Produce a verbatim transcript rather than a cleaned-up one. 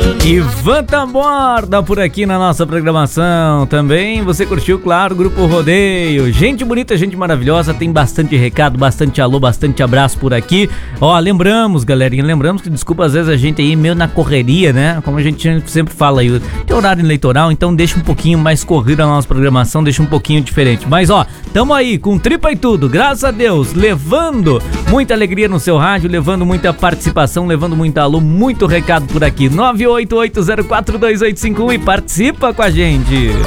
Ivan Taborda por aqui na nossa programação. Também você curtiu, claro, o Grupo Rodeio. Gente bonita, gente maravilhosa. Tem bastante recado, bastante alô, bastante abraço por aqui. Ó, lembramos, galerinha, lembramos que, desculpa, às vezes a gente aí meio na correria, né? Como a gente sempre fala aí, tem horário eleitoral, então deixa um pouquinho mais corrida a nossa programação, deixa um pouquinho diferente. Mas ó, tamo aí com tripa e tudo, graças a Deus, levando muita alegria no seu rádio, levando muita participação, levando muito alô, muito recado por aqui. nove oito oito zero quatro dois oito cinco um e participa com a gente.